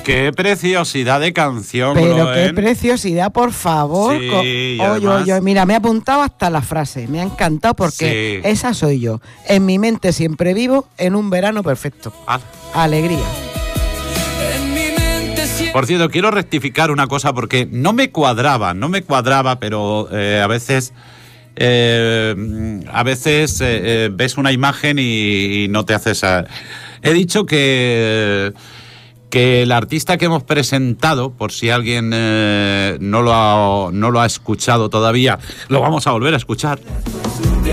Qué preciosidad de canción, Pero Gloen. qué preciosidad, por favor. Sí, y además... Mira, me he apuntado hasta la frase. Me ha encantado porque Sí. esa soy yo. En mi mente siempre vivo en un verano perfecto. Ah. Alegría. Por cierto, quiero rectificar una cosa porque no me cuadraba, pero a veces ves una imagen y no te haces... He dicho que el artista que hemos presentado, por si alguien no lo ha escuchado todavía, lo vamos a volver a escuchar.